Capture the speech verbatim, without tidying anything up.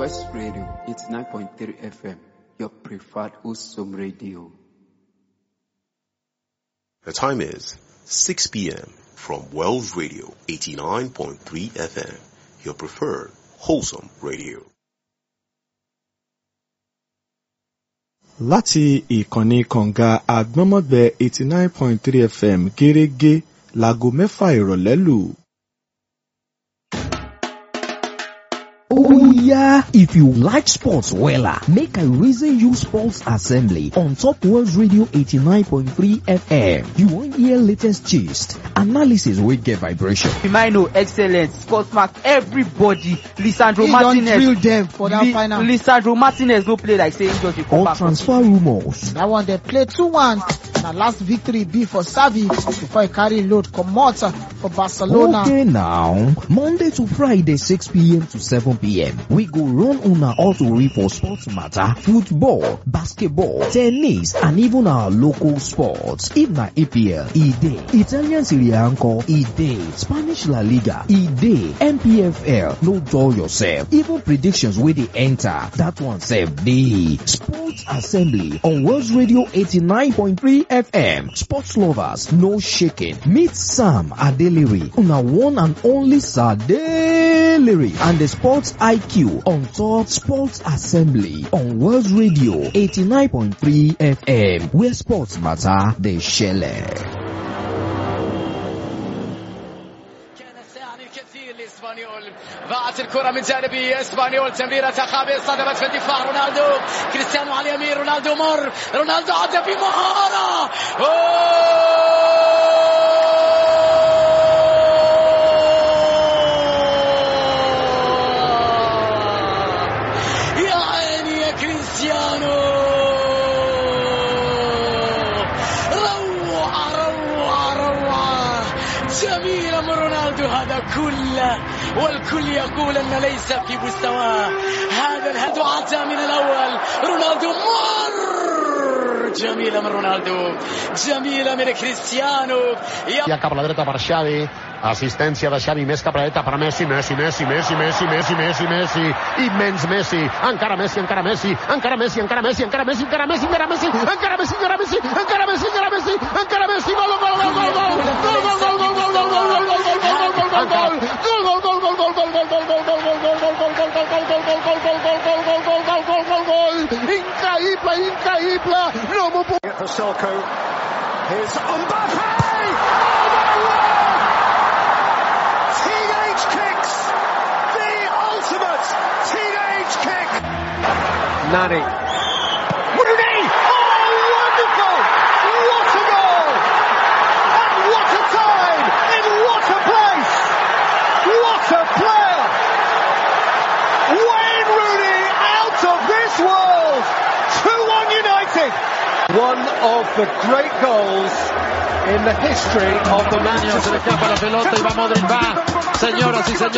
West Radio, eighty-nine point three F M, your preferred Usum radio. The time is six p.m. from Wells Radio, eighty-nine point three F M, your preferred wholesome radio. Láti ìkànnì kànga àgbọ́nmọ́gbẹ́ eighty-nine point three F M gẹ́rẹ́gẹ́ láago mẹ́fà ìrọ̀lẹ́ lù. Oh yeah, if you like sports wella, make I reason you Sports Assembly on Top World Radio eighty-nine point three F M. You want hear latest gist, analysis wey get vibration. Firmino excellent, Scott Mark everybody, Lisandro he Martinez. He don't drill them for that Li- final. Lisandro Martinez no play like saying just a All transfer rumors. That one they play two one. Na last victory be for Xavi before he carry load comot for Barcelona. Okay now, Monday to Friday six p.m. to seven p.m. we go run una auto for sports matter, football, basketball, tennis, and even our local sports. If na E P L, e dey. Italian Serie A anko, e dey. Spanish La Liga, e dey. N P F L, no dull yourself. Even predictions wey dey enter, that one sef dey. Sports Assembly on World Radio eighty-nine point three F M. Sports lovers, no shaking. Meet Sam Adeliri, una one and only Sadeliri, and the Sports I Q on top Sports Assembly on World Radio eighty-nine point three F M, where sports matter, they share. ضاعت الكرة من جانب اسبانيول، تمريرة خابئة صدمت في الدفاع. رونالدو كريستيانو على اليمين، رونالدو مر، رونالدو عدى بمهارة. يا عيني يا كريستيانو، روعة روعة روعة جميلة من رونالدو. هذا كله والكل يقول أن ليس في مستواه. هذا الهدف عطى من الأول. رونالدو مر، جميلة من رونالدو، جميلة من كريستيانو. Ja cap a la dreta per Xavi, assistència de Xavi, més cap a la dreta per Messi, Messi, Messi, Messi, Messi, Messi, Messi, Messi, immens Messi, encara Messi, encara Messi, encara Messi, encara Messi, encara Messi, encara Messi, encara Messi, encara Messi, encara Messi, encara Messi, encara Messi, encara Messi, gol, gol, gol, gol, gol, gol, gol, gol, gol, gol, gol, gol, gol, increïble, increïble, no m'ho puc... For Selko, here's Mbappé! Teenage kicks! The ultimate teenage kick! Nani. Rooney! Oh, wonderful! What a goal! And what a time! In what a place! What a player! Wayne Rooney out of this world! two one United! One of the great goals in the history of the Manchester. Se le escapa la pelota y va Modric, va, señoras y señores.